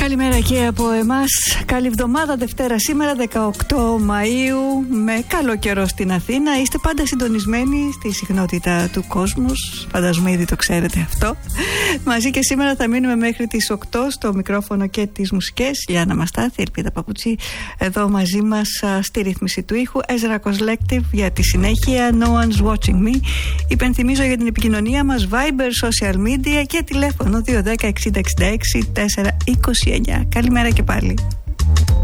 Καλημέρα και από εμάς. Καλή εβδομάδα, Δευτέρα σήμερα 18 Μαΐου, με καλό καιρό στην Αθήνα. Είστε πάντα συντονισμένοι στη συχνότητα του κόσμου. Φαντάζομαι ήδη το ξέρετε αυτό. Μαζί και σήμερα θα μείνουμε μέχρι τις 8 στο μικρόφωνο και τις μουσικές. Γιάννα Μαστάθη, Ελπίδα Παπουτσί εδώ μαζί μας στη ρύθμιση του ήχου. Ezra Collective για τη συνέχεια. No one's watching me. Υπενθυμίζω για την επικοινωνία μας Viber, social media και τηλέφωνο 210 60 66 429. Καλημέρα και πάλι.